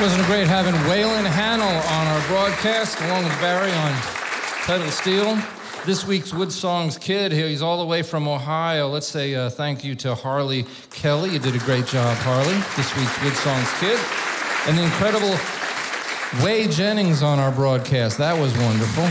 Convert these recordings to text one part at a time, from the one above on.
Wasn't it great having Waylon Hanel on our broadcast, along with Barry on pedal steel? This week's Wood Songs Kid, he's all the way from Ohio. Let's say thank you to Harley Kelly. You did a great job, Harley. This week's Wood Songs Kid. And the incredible Way Jennings on our broadcast. That was wonderful.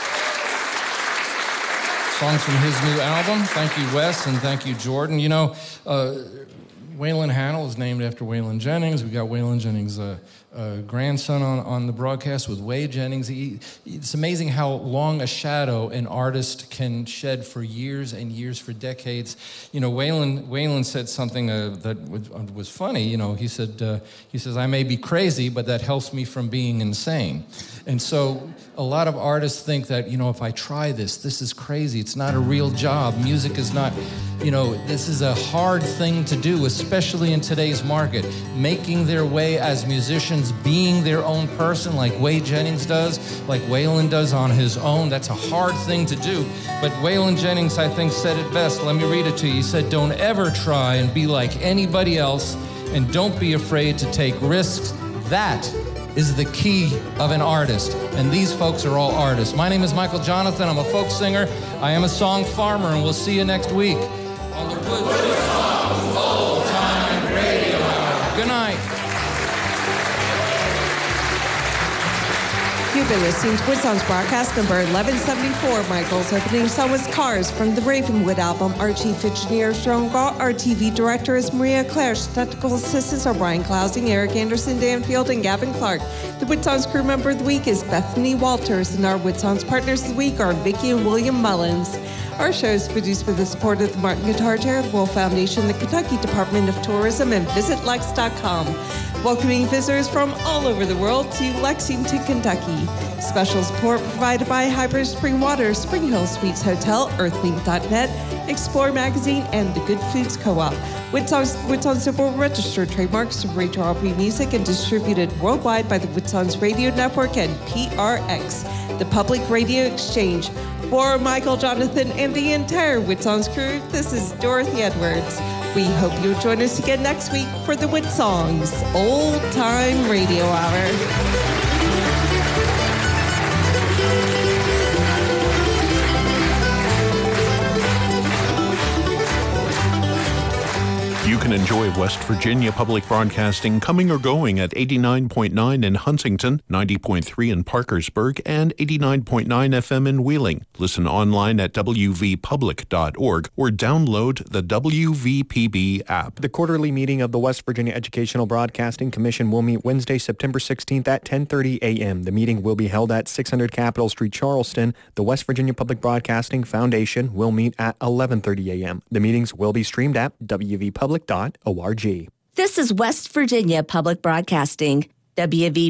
Songs from his new album. Thank you, Wes, and thank you, Jordan. You know, Waylon Hanel is named after Waylon Jennings. We got Waylon Jennings' grandson on the broadcast with Way Jennings. It's amazing how long a shadow an artist can shed for years and years, for decades. You know, Waylon said something that was funny. You know, he says, I may be crazy, but that helps me from being insane. And so a lot of artists think that, you know, if I try this is crazy. It's not a real job. Music is not, you know, this is a hard thing to do, especially in today's market. Making their way as musicians, being their own person like Way Jennings does, like Waylon does on his own, that's a hard thing to do. But Waylon Jennings, I think, said it best. Let me read it to you. He said, don't ever try and be like anybody else, and don't be afraid to take risks. That is the key of an artist, and these folks are all artists. My name is Michael Jonathan. I'm a folk singer. I am a song farmer, and we'll see you next week on the Wood Songs Old Time Radio Hour. Good night. You've been listening to Wood Songs broadcast number 1174. Michael's opening song was Cars from the Ravenwood album. Our chief engineer is Jerome Gault. Our TV director is Maria Claire. Technical assistants are Brian Clousing, Eric Anderson, Dan Field, and Gavin Clark. The Wood Songs crew member of the week is Bethany Walters, and our Wood Songs partners of the week are Vicki and William Mullins. Our show is produced with the support of the Martin Guitar Charitable Foundation, the Kentucky Department of Tourism, and VisitLex.com. Welcoming visitors from all over the world to Lexington, Kentucky. Special support provided by Hybrid Spring Water, Spring Hill Suites Hotel, Earthlink.net, Explore Magazine, and the Good Foods Co-op. Wood Songs Civil registered trademarks of Rachel Aubrey Music and distributed worldwide by the Wood Songs Radio Network and PRX, the Public Radio Exchange. For Michael Jonathan and the entire Wood Songs crew, this is Dorothy Edwards. We hope you'll join us again next week for the Wood Songs Old Time Radio Hour. You can enjoy West Virginia Public Broadcasting coming or going at 89.9 in Huntington, 90.3 in Parkersburg, and 89.9 FM in Wheeling. Listen online at wvpublic.org or download the WVPB app. The quarterly meeting of the West Virginia Educational Broadcasting Commission will meet Wednesday, September 16th at 10:30 a.m. The meeting will be held at 600 Capitol Street, Charleston. The West Virginia Public Broadcasting Foundation will meet at 11:30 a.m. The meetings will be streamed at wvpublic.org. This is West Virginia Public Broadcasting, WV.